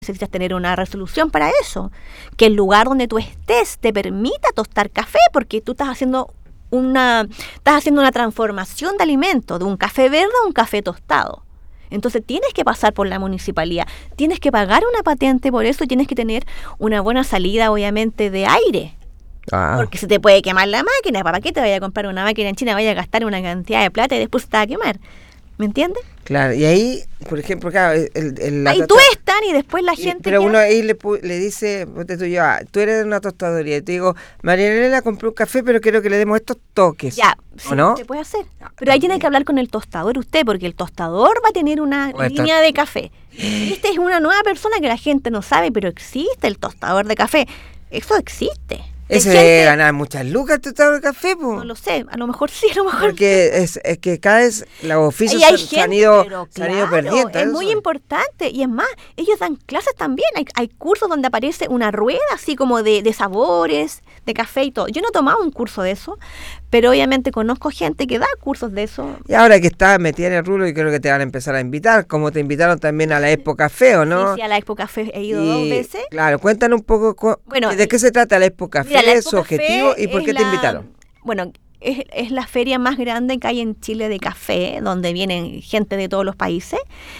necesitas tener una resolución para eso, que el lugar donde tú estés te permita tostar café, porque tú estás haciendo una transformación de alimento, de un café verde a un café tostado. Entonces tienes que pasar por la municipalidad, tienes que pagar una patente por eso, tienes que tener una buena salida, obviamente, de aire. Porque se te puede quemar la máquina. ¿Para qué te vaya a comprar una máquina en China? Vaya a gastar una cantidad de plata y después se te va a quemar. ¿Me entiendes? Claro, y ahí, por ejemplo, claro, ahí tuestan y después la gente... Pero uno ahí le dice, tú eres de una tostadoría, y te digo, Marianela compró un café, pero quiero que le demos estos toques. Ya, sí, ¿no? Se puede hacer. Pero ahí tiene que hablar con el tostador usted, porque el tostador va a tener una línea de café. Esta es una nueva persona que la gente no sabe, pero existe el tostador de café. Eso existe. Ese debe ganar muchas lucas el tostador de café, pues. No lo sé, a lo mejor sí, a lo mejor porque es que cada vez los oficios se han ido perdiendo. Es muy importante. Y es más, ellos dan clases también. Hay cursos donde aparece una rueda así como de sabores, de café y todo. Yo no he tomado un curso de eso, pero obviamente conozco gente que da cursos de eso. Y ahora que estás metida en el rubro, y creo que te van a empezar a invitar, como te invitaron también a la Expo Café, ¿o no? Sí, a la Expo Café he ido 2 veces. Claro, cuéntanos un poco de qué se trata la Expo Café, su objetivo y por qué te invitaron. Bueno, es la feria más grande que hay en Chile de café, donde vienen gente de todos los países.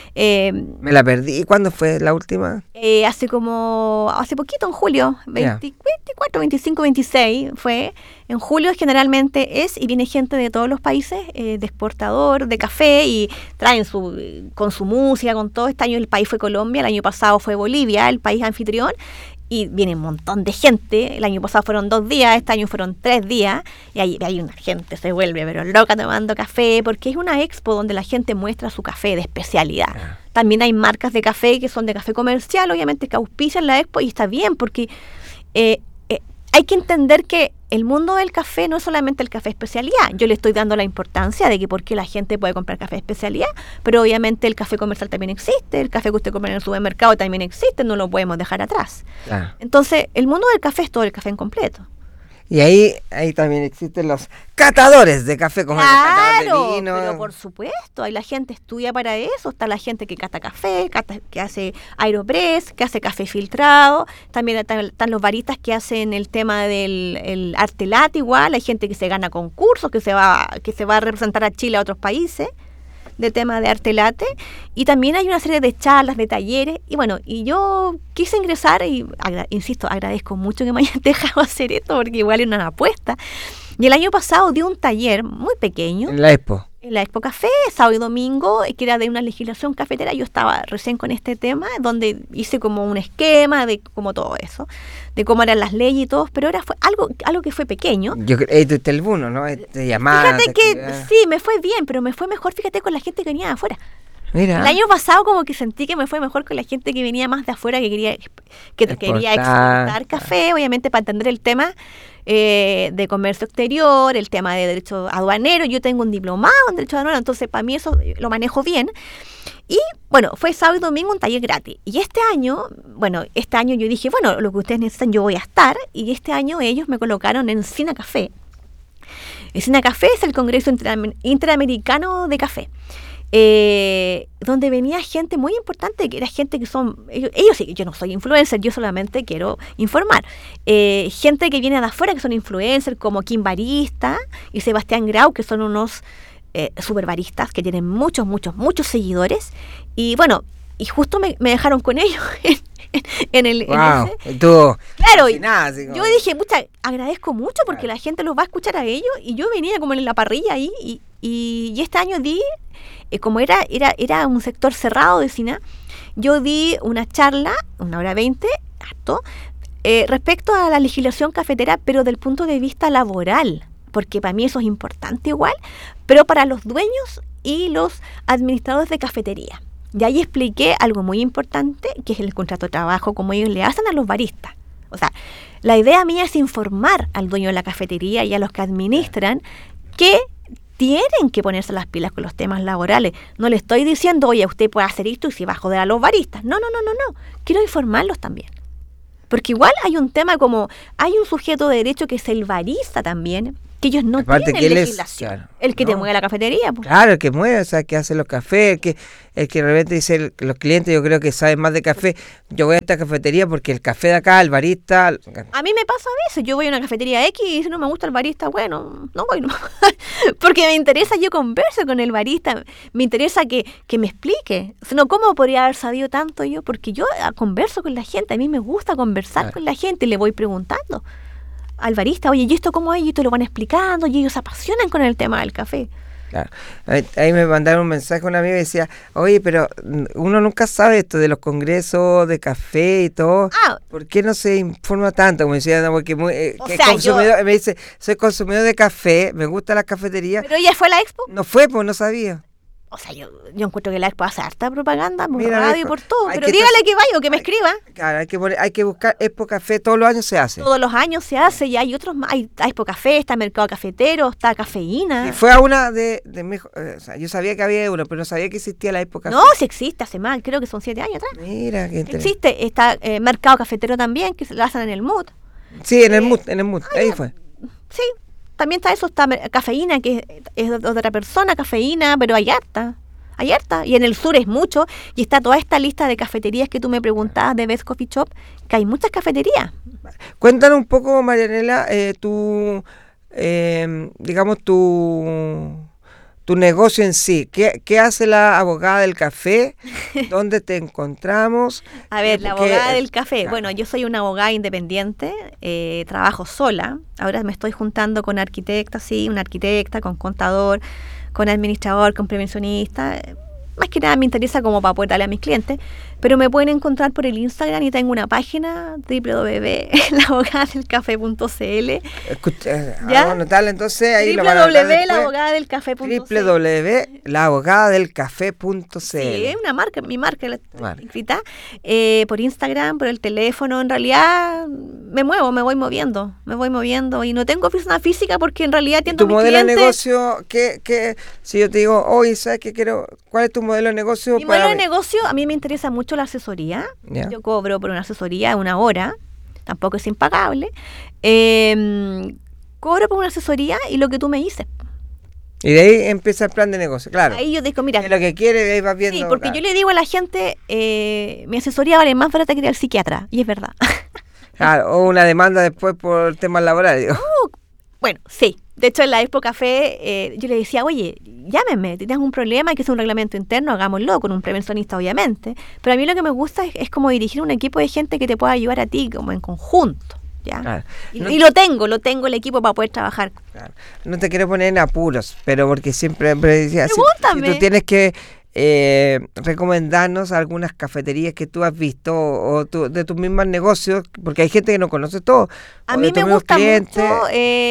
Me la perdí. ¿Y cuándo fue la última? Hace poquito, en julio, 24, 25, 26 fue. En julio generalmente y viene gente de todos los países, de exportador de café, y traen con su música, con todo. Este año el país fue Colombia, el año pasado fue Bolivia, el país anfitrión. Y viene un montón de gente. El año pasado fueron 2 días, este año fueron 3 días. Y hay una gente, se vuelve pero loca tomando café, porque es una expo donde la gente muestra su café de especialidad. También hay marcas de café que son de café comercial, obviamente, que auspician la expo, y está bien, porque hay que entender que el mundo del café no es solamente el café especialidad. Yo le estoy dando la importancia de que por qué la gente puede comprar café especialidad, pero obviamente el café comercial también existe, el café que usted compra en el supermercado también existe, no lo podemos dejar atrás. Entonces, el mundo del café es todo el café en completo. Y ahí también existen los catadores de café, como el catador de vino. Pero por supuesto, ahí la gente estudia para eso. Está la gente que cata café, que hace aeropress, que hace café filtrado. También están los baristas que hacen el tema del arte latte igual. Hay gente que se gana concursos, que se va a representar a Chile a otros países de tema de arte latte, y también hay una serie de charlas, de talleres, y bueno, y yo quise ingresar y insisto, agradezco mucho que me hayan dejado hacer esto, porque igual es una apuesta. Y el año pasado di un taller muy pequeño en la Expo Café, sábado y domingo, que era de una legislación cafetera. Yo estaba recién con este tema, donde hice como un esquema de como todo eso, de cómo eran las leyes y todo, pero fue algo que fue pequeño. Yo este el Buno, ¿no? Fíjate que sí, me fue bien, pero me fue mejor, fíjate, con la gente que venía de afuera. Mira. El año pasado como que sentí que me fue mejor con la gente que venía más de afuera, que quería exportar café, obviamente para entender el tema de comercio exterior, el tema de derecho aduanero. Yo tengo un diplomado en derecho aduanero, entonces para mí eso lo manejo bien. Y bueno, fue sábado y domingo un taller gratis. Y este año yo dije, bueno, lo que ustedes necesitan yo voy a estar. Y este año ellos me colocaron en Sina Café. El Sina Café es el Congreso Interamericano de Café. Donde venía gente muy importante, que era gente que son ellos sí, yo no soy influencer, yo solamente quiero informar, gente que viene de afuera, que son influencers, como Kim Barista y Sebastián Grau, que son unos super baristas que tienen muchos seguidores, y bueno, y justo me dejaron con ellos en el tú, claro, nada, yo dije, pucha, agradezco mucho porque la gente los va a escuchar a ellos, y yo venía como en la parrilla ahí, y este año di, como era un sector cerrado de Sina, yo di una charla, 1:20, respecto a la legislación cafetera, pero del punto de vista laboral, porque para mí eso es importante igual, pero para los dueños y los administradores de cafetería. Y ahí expliqué algo muy importante, que es el contrato de trabajo, como ellos le hacen a los baristas. O sea, la idea mía es informar al dueño de la cafetería y a los que administran que tienen que ponerse las pilas con los temas laborales. No le estoy diciendo, oye, usted puede hacer esto y se va a joder a los baristas. No. Quiero informarlos también. Porque igual hay un tema como, hay un sujeto de derecho que es el barista también, que ellos no Aparte tienen que legislación. claro, el que te no. mueve la cafetería. Pues. Claro, el que mueve, o sea, que hace los cafés, el que de repente dice, los clientes yo creo que saben más de café. Yo voy a esta cafetería porque el café de acá, el barista... A mí me pasa a veces, yo voy a una cafetería X y si no me gusta el barista, bueno, no voy, no. Porque me interesa, yo converso con el barista, me interesa que me explique. Si no, ¿cómo podría haber sabido tanto yo? Porque yo converso con la gente, a mí me gusta conversar con la gente y le voy preguntando al barista, oye, ¿y esto cómo es? Y esto lo van explicando y ellos se apasionan con el tema del café. Claro. Ahí me mandaron un mensaje una amiga y decía, oye, pero uno nunca sabe esto de los congresos de café y todo. ¿Por qué no se informa tanto? Como decía, no, porque consumidor, me dice, soy consumidor de café, me gusta la cafetería. ¿Pero ella fue a la expo? No fue, pues no sabía. O sea, yo encuentro que la expo hace harta propaganda por radio y por todo, pero dígale que vaya o que me escriba. Claro, hay que buscar Expo Café, todos los años se hace. Todos los años se hace y hay otros más, hay Expo Café, está Mercado Cafetero, está Cafeína. Y fue a una o sea, yo sabía que había uno, pero no sabía que existía la Expo Café. No, sí existe, hace más, creo que son 7 años atrás. Mira, qué interesante. Existe, está Mercado Cafetero también, que lo hacen en el MUT. Sí, en el MUT, ahí fue. Sí, también está eso, está Cafeína, que es de otra persona, Cafeína, pero hay harta. Y en el sur es mucho, y está toda esta lista de cafeterías que tú me preguntabas de Best Coffee Shop, que hay muchas cafeterías. Cuéntanos un poco, Marianela, digamos, tu negocio en sí. ¿Qué hace la abogada del café? ¿Dónde te encontramos? A ver, la abogada del café. Bueno, yo soy una abogada independiente, trabajo sola. Ahora me estoy juntando con arquitecta, una arquitecta, con contador, con administrador, con prevencionista. Más que nada me interesa como para poder darle a mis clientes, pero me pueden encontrar por el Instagram y tengo una página www.laabogadelcafé.cl. Vamos a anotarla entonces, ahí lo van a anotar después. www.laabogadelcafé.cl. www.laabogadelcafé.cl. Sí, es una marca, mi marca escrita, por Instagram, por el teléfono. En realidad me voy moviendo y no tengo oficina física porque en realidad atiendo a mis clientes. ¿Tu modelo de negocio, si yo te digo, oye, ¿sabes qué quiero? ¿Cuál es tu modelo de negocio? Mi modelo de negocio, a mí me interesa mucho la asesoría. Yeah. Yo cobro por una asesoría 1 hora, tampoco es impagable. Cobro por una asesoría y lo que tú me dices. Y de ahí empieza el plan de negocio, claro. Ahí yo digo, mira, es lo que quiere, ahí vas viendo. Sí, porque claro. yo le digo a la gente, mi asesoría vale más barata que ir al psiquiatra, y es verdad. Claro, o una demanda después por temas laborales. Bueno, sí. De hecho, en la Expo Café, yo le decía, oye, llámenme, tienes un problema, hay que hacer un reglamento interno, hagámoslo con un prevencionista, obviamente. Pero a mí lo que me gusta es como dirigir un equipo de gente que te pueda ayudar a ti, como en conjunto. ¿Ya? Claro. Y lo tengo el equipo para poder trabajar. Claro. No te quiero poner en apuros, pero porque siempre decía, si tú tienes que recomendarnos algunas cafeterías que tú has visto o de tus mismos negocios, porque hay gente que no conoce todo. A mí me gusta mucho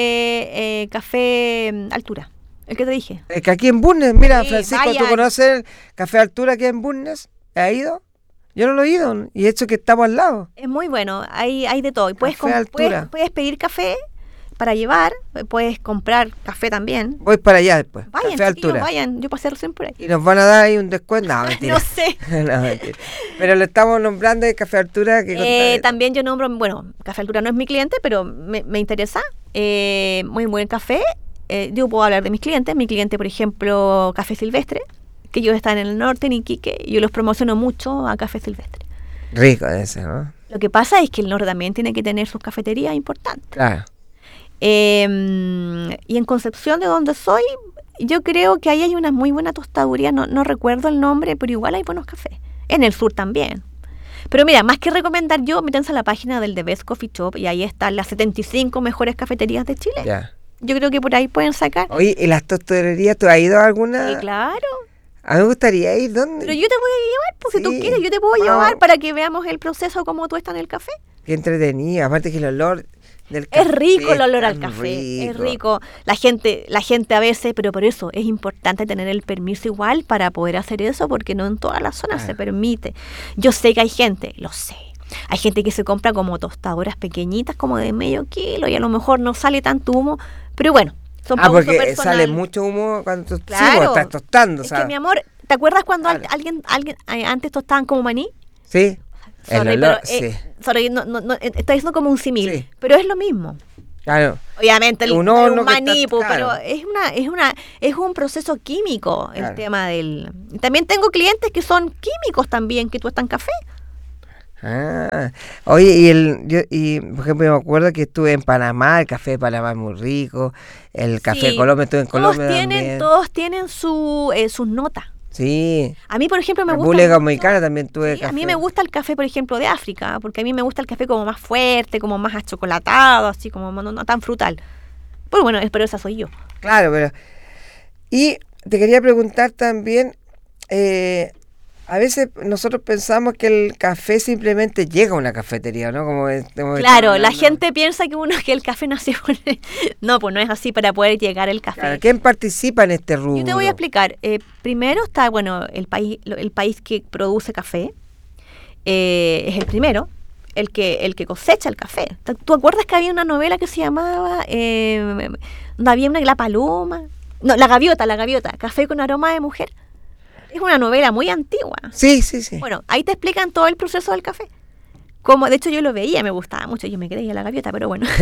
Café Altura, el que te dije. Es que aquí en Bulnes, mira, sí, Francisco, vaya. ¿Tú conoces el Café Altura aquí en Bulnes? ¿Has ido? Yo no lo he ido, y hecho que estamos al lado. Es muy bueno, hay de todo. Y puedes pedir café para llevar, puedes comprar café también. Voy para allá después. Vayan, Café Altura. Vayan, yo pasé recién por ahí. ¿Y nos van a dar ahí un descuento? No, mentira. No sé. No, mentira. Pero lo estamos nombrando de Café Altura. También yo nombro, bueno, Café Altura no es mi cliente, pero me interesa. Muy buen café. Yo puedo hablar de mis clientes. Mi cliente, por ejemplo, Café Silvestre, que ellos están en el norte, en Iquique, y yo los promociono mucho a Café Silvestre. Rico ese, ¿no? Lo que pasa es que el norte también tiene que tener sus cafeterías importantes. Claro. Y en Concepción, de donde soy, yo creo que ahí hay una muy buena tostaduría, no recuerdo el nombre, pero igual hay buenos cafés. En el sur también. Pero mira, más que recomendar yo, métanse a la página del The Best Coffee Shop y ahí están las 75 mejores cafeterías de Chile. Ya. Yo creo que por ahí pueden sacar. Oye, ¿y las tostaderías, tú has ido a alguna? Sí, claro. A mí me gustaría ir, ¿dónde? Pero yo te voy a llevar, pues si tú quieres, yo te puedo llevar para que veamos el proceso, cómo tú estás en el café. Qué entretenido, aparte que el olor del café. Es rico el olor al café, es rico. La gente a veces, pero por eso es importante tener el permiso igual para poder hacer eso, porque no en todas las zonas se permite. Yo sé que hay gente, lo sé. Hay gente que se compra como tostadoras pequeñitas, como de medio kilo, y a lo mejor no sale tanto humo, pero bueno. Porque personal. Sale mucho humo cuando claro. estás tostando, ¿sabes? Es que, mi amor, ¿te acuerdas cuando alguien antes tostaban como maní? Sí. Sorry, el olor, pero, no, estoy diciendo como un símil, pero es lo mismo. Claro. Obviamente un maní, pero es un proceso químico el tema del... También tengo clientes que son químicos también, que tuestan café. Oye, y por ejemplo, yo me acuerdo que estuve en Panamá, el café de Panamá es muy rico, el café de Colombia, estuve en Colombia también. Todos tienen sus notas. Sí. A mí, por ejemplo, me gusta... República Dominicana también tuve café. A mí me gusta el café, por ejemplo, de África, porque a mí me gusta el café como más fuerte, como más achocolatado, así como no tan frutal. Pero bueno, pero esa soy yo. Claro, pero... Y te quería preguntar también, a veces nosotros pensamos que el café simplemente llega a una cafetería, ¿no? Claro, la gente piensa que el café nació con... No, pues no es así para poder llegar el café. Claro, ¿quién participa en este rubro? Yo te voy a explicar. Primero está, el país que produce café, es el primero, el que cosecha el café. ¿Tú acuerdas que había una novela que se llamaba, donde había la paloma? No, la gaviota, Café con aroma de mujer? Es una novela muy antigua. Sí. Bueno, ahí te explican todo el proceso del café. De hecho, yo lo veía, me gustaba mucho. Yo me creía la gaviota, pero bueno.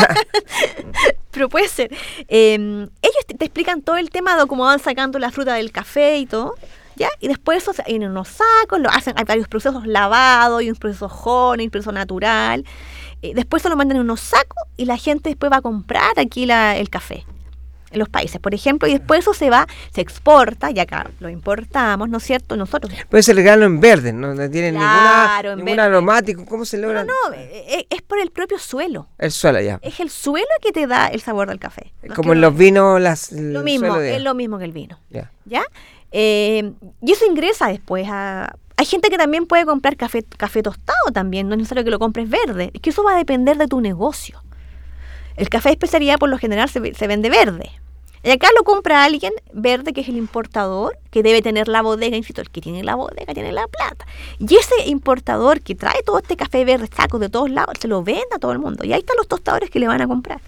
Pero puede ser. Ellos te explican todo el tema de cómo van sacando la fruta del café y todo, ¿ya? Y después eso en unos sacos, hay varios procesos, lavado, y un proceso honey, un proceso natural. Después se lo mandan en unos sacos y la gente después va a comprar aquí el café en los países, por ejemplo, y después eso se exporta, y acá lo importamos, ¿no es cierto? Nosotros. Puede ser el grano en verde, no tiene ningún aromático. ¿Cómo se logra? No, es por el propio suelo. El suelo, ya. Es el suelo que te da el sabor del café. Como en los vinos, lo mismo, es lo mismo que el vino. ¿Ya? Y eso ingresa después a... Hay gente que también puede comprar café tostado también, no es necesario que lo compres verde. Es que eso va a depender de tu negocio. El café de especialidad por lo general se vende verde. Y acá lo compra alguien verde, que es el importador, que debe tener la bodega, insisto, el que tiene la bodega tiene la plata. Y ese importador que trae todo este café verde, sacos de todos lados, se lo vende a todo el mundo. Y ahí están los tostadores que le van a comprar.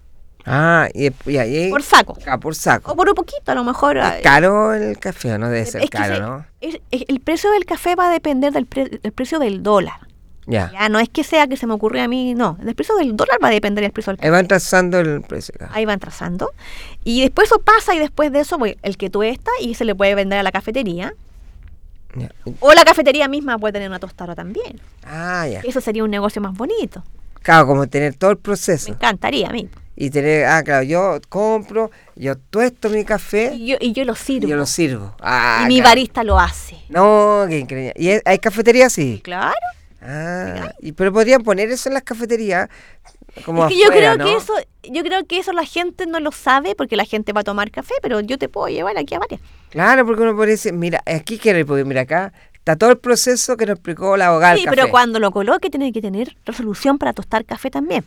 Y por saco. Por saco. O por un poquito, a lo mejor. ¿Es caro el café o no? Debe ser caro, ¿no? El precio del café va a depender del precio del dólar. Ya, no es que sea que se me ocurre a mí, no. El precio del dólar va a depender del precio del café. Ahí van trazando el precio. Ahí van trazando. Y después eso pasa, y después de eso, el que tuesta y se le puede vender a la cafetería. Ya. O la cafetería misma puede tener una tostadora también. Ya. Eso sería un negocio más bonito. Claro, como tener todo el proceso. Me encantaría a mí. Y tener, claro, yo compro, yo tuesto mi café. Y yo lo sirvo. Y yo lo sirvo. Y mi barista lo hace. No, qué increíble. ¿Y hay cafeterías así? Claro. Pero podrían poner eso en las cafeterías como es que afuera, yo creo que eso la gente no lo sabe, porque la gente va a tomar café, pero yo te puedo llevar aquí a varias. Claro, porque uno puede decir, mira, aquí quiero ir, porque mira, acá está todo el proceso que nos explicó la abogada del café. Pero cuando lo coloque tiene que tener resolución para tostar café también.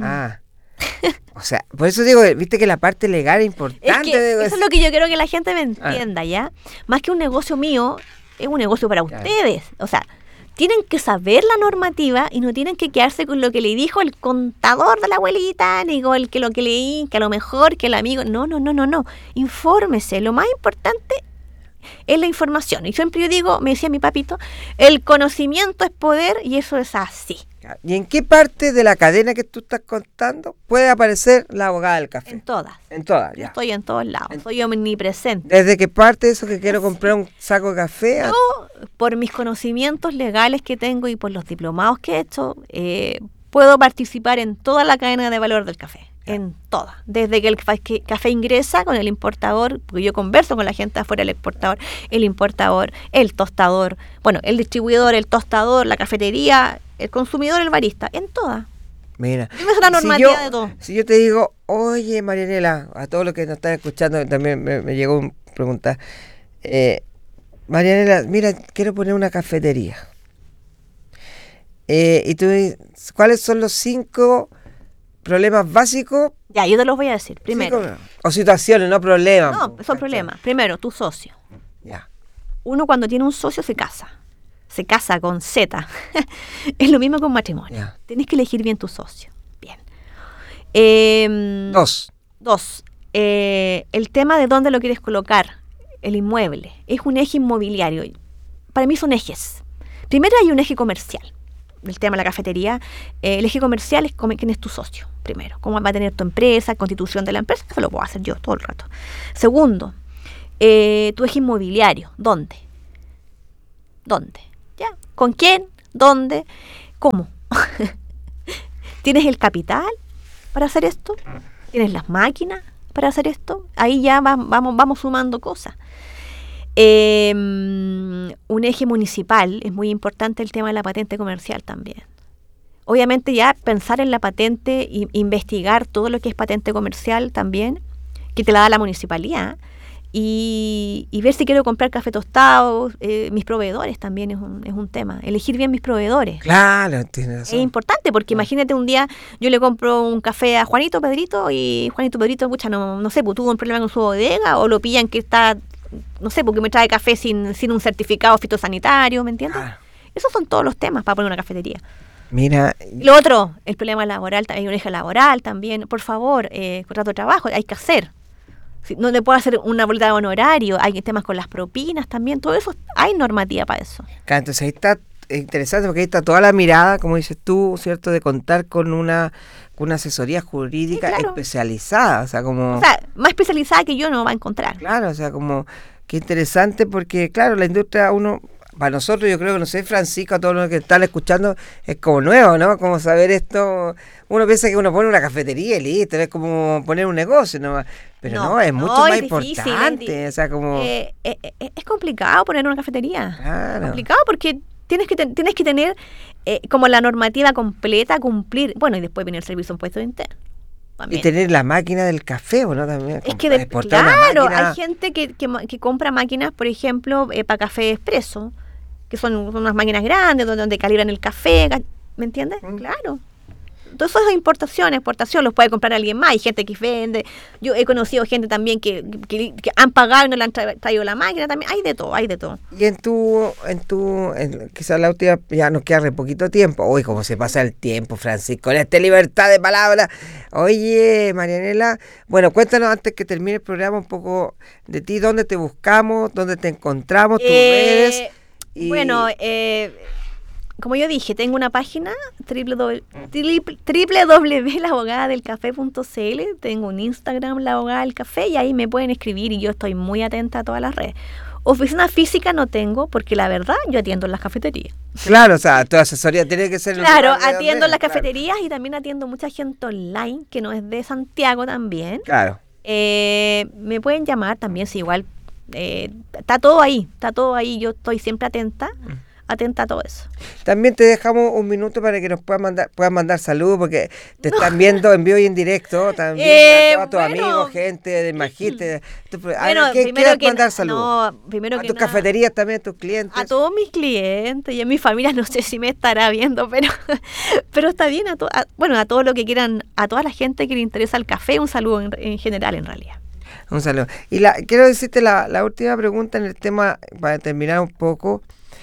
O sea, por eso digo, viste que la parte legal es importante. Eso es lo que yo quiero que la gente me entienda, ¿ya? Más que un negocio mío, es un negocio para ustedes. O sea, tienen que saber la normativa y no tienen que quedarse con lo que le dijo el contador de la abuelita, ni con lo que leí, que a lo mejor que el amigo... No. Infórmese. Lo más importante es la información. Y siempre yo digo, me decía mi papito, el conocimiento es poder, y eso es así. ¿Y en qué parte de la cadena que tú estás contando puede aparecer la abogada del café? En todas. En todas, ya. Yo estoy en todos lados, soy omnipresente. ¿Desde qué parte de eso que quiero comprar un saco de café? Yo, por mis conocimientos legales que tengo y por los diplomados que he hecho, puedo participar en toda la cadena de valor del café. En todas. Desde que el café ingresa con el importador, porque yo converso con la gente afuera del exportador, el importador, el tostador, el distribuidor, el tostador, la cafetería, el consumidor, el barista, en todas. Mira, es la normativa de todo. Si yo te digo, oye, Marianela, a todos los que nos están escuchando, también me llegó una pregunta. Marianela, mira, quiero poner una cafetería. Y tú dices, ¿cuáles son los 5 problemas básicos? Ya, yo te los voy a decir. Primero. O situaciones, no problemas. No, son problemas. Primero, tu socio. Ya. Uno cuando tiene un socio se casa. Se casa con Z. Es lo mismo con matrimonio. Ya. Tienes que elegir bien tu socio. Bien. 2. El tema de dónde lo quieres colocar, el inmueble. Es un eje inmobiliario. Para mí son ejes. Primero hay un eje comercial. del tema de la cafetería, el eje comercial es quién es tu socio, primero. Cómo va a tener tu empresa, constitución de la empresa, eso lo puedo hacer yo todo el rato. Segundo, tu eje inmobiliario, ¿dónde? ¿Ya? ¿Con quién? ¿Dónde? ¿Cómo? ¿Tienes el capital para hacer esto? ¿Tienes las máquinas para hacer esto? Ahí ya vamos sumando cosas. Un eje municipal, es muy importante el tema de la patente comercial también. Obviamente ya pensar en la patente e investigar todo lo que es patente comercial también, que te la da la municipalidad, y ver si quiero comprar café tostado, mis proveedores también es un tema, elegir bien mis proveedores. Claro, tienes razón. Es importante porque imagínate un día yo le compro un café a Juanito Pedrito y Juanito Pedrito, pucha, no sé, pues tuvo un problema con su bodega o lo pillan que está, no sé, porque me trae café sin un certificado fitosanitario, ¿me entiendes? Esos son todos los temas para poner una cafetería. Mira. Lo otro, el problema laboral, hay un eje laboral también. Por favor, contrato de trabajo, hay que hacer. No le puedo hacer una boleta de honorario, hay temas con las propinas también, todo eso, hay normativa para eso. Claro, entonces ahí está interesante porque ahí está toda la mirada, como dices tú, ¿cierto? De contar con una asesoría jurídica, sí, claro, especializada, o sea, más especializada que yo no va a encontrar. Claro, o sea, como qué interesante porque, claro, la industria para nosotros, yo creo que, no sé, Francisco, a todos los que están escuchando, es como nuevo, ¿no? Como saber esto, uno piensa que uno pone una cafetería y listo, es como poner un negocio, ¿no? Pero no, es mucho más importante, o sea, como... es complicado poner una cafetería, claro. Es complicado porque tienes que tener como la normativa completa, cumplir, bueno, y después viene el servicio de impuestos internos. También. Y tener la máquina del café, ¿o no? También. Es que, claro, hay gente que compra máquinas, por ejemplo, para café expreso, que son unas máquinas grandes donde calibran el café, ¿me entiendes? Claro. Todo eso es exportación, los puede comprar alguien más, hay gente que vende. Yo he conocido gente también que han pagado y no le han traído la máquina, también hay de todo. Y quizás la última, ya nos queda re poquito tiempo. Uy, cómo se pasa el tiempo, Francisco, con esta libertad de palabra. Oye, Marianela, bueno, cuéntanos antes que termine el programa un poco de ti, dónde te buscamos, dónde te encontramos, tus redes. Bueno, como yo dije, tengo una página www.laabogadadelcafé.cl, tengo un Instagram, La Abogada del Café, y ahí me pueden escribir y yo estoy muy atenta a todas las redes. Oficina física no tengo porque la verdad yo atiendo en las cafeterías. Claro, o sea, tu asesoría tiene que ser... Claro, atiendo en las cafeterías y también atiendo mucha gente online que no es de Santiago también. Claro. Me pueden llamar también, si igual está todo ahí, yo estoy siempre atenta a todo eso. También te dejamos un minuto para que nos puedas mandar saludos porque te están viendo en vivo y en directo también a todos tus amigos, gente de Magiste. ¿Quieres mandar saludos? Primero a tus cafeterías también, a tus clientes. A todos mis clientes y a mi familia, no sé si me estará viendo, pero está bien, a todo lo que quieran, a toda la gente que le interesa el café, un saludo en general en realidad. Un saludo. Y quiero decirte la última pregunta en el tema, para terminar un poco.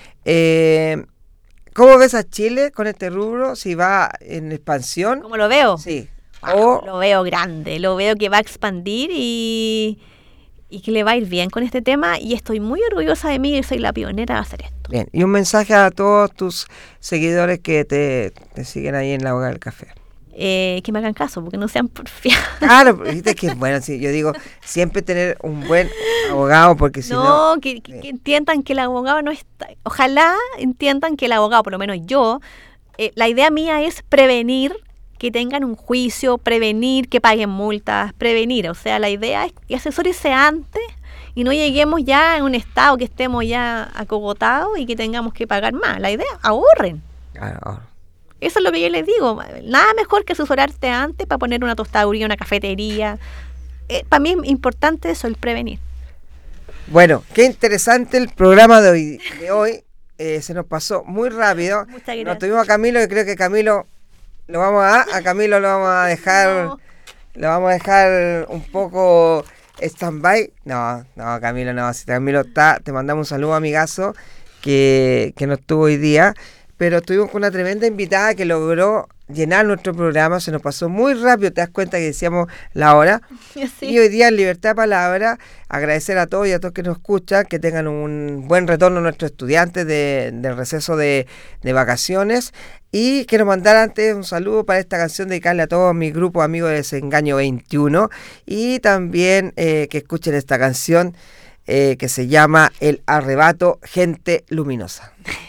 ¿Cómo ves a Chile con este rubro? Si va en expansión. ¿Cómo lo veo? Sí. Lo veo grande, lo veo que va a expandir y que le va a ir bien con este tema, y estoy muy orgullosa de mí y soy la pionera de hacer esto. Bien, y un mensaje a todos tus seguidores que te siguen ahí en La Abogada del Café. Que me hagan caso, porque no sean porfiados. Claro, viste que bueno, sí, yo digo, siempre tener un buen abogado, porque si no... No, que entiendan que el abogado no está... Ojalá entiendan que el abogado, por lo menos yo, la idea mía es prevenir que tengan un juicio, prevenir que paguen multas, prevenir. O sea, la idea es que asesórense antes y no lleguemos ya en un estado que estemos ya acogotados y que tengamos que pagar más. La idea, ahorren. Claro. Eso es lo que yo les digo. Nada mejor que asesorarte antes para poner una tostaduría, una cafetería. Para mí es importante eso, el prevenir. Bueno, qué interesante el programa de hoy. Se nos pasó muy rápido. Muchas gracias. Nos tuvimos a Camilo, y creo que Camilo a Camilo lo vamos a dejar, lo vamos a dejar un poco stand-by. No, Camilo no. Si Camilo está, te mandamos un saludo, amigazo, que no estuvo hoy día. Pero estuvimos con una tremenda invitada que logró llenar nuestro programa. Se nos pasó muy rápido, te das cuenta que decíamos la hora. Sí. Y hoy día en Libertad de Palabra, agradecer a todos y a todos que nos escuchan, que tengan un buen retorno nuestros estudiantes del receso de vacaciones. Y quiero mandar antes un saludo para esta canción, dedicarle a todos mis grupos amigos de Desengaño 21, y también que escuchen esta canción que se llama El Arrebato, Gente Luminosa.